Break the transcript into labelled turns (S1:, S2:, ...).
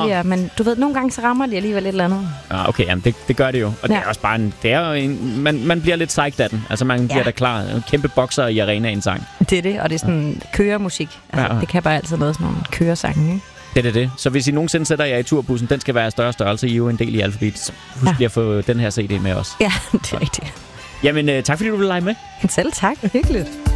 S1: hurtigere. Men du ved, nogle gange så rammer de alligevel et eller andet.
S2: Ah, okay, jamen det gør det jo. Og det er også bare man bliver lidt psyched af den. Altså man bliver da klar. En kæmpe bokser i arenaen sang.
S1: Det er det, og det er sådan køremusik. Altså, det kan bare altid noget, sådan nogle køresange, ikke?
S2: Det er det. Så hvis I nogensinde sætter jer i turbussen, den skal være større størrelse. I er jo en del i Alphabet. Husk lige at få den her CD med os.
S1: Ja, det er rigtigt.
S2: Jamen, tak fordi du ville lege med.
S1: Selv tak. Hyggeligt.